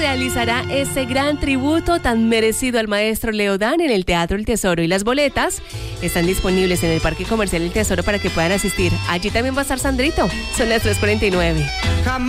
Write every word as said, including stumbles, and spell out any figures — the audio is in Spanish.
realizará ese gran tributo tan merecido al maestro Leodán en el Teatro El Tesoro, y las boletas están disponibles en el Parque Comercial El Tesoro para que puedan asistir. Allí también va a estar Sandrito. Son las tres cuarenta y nueve.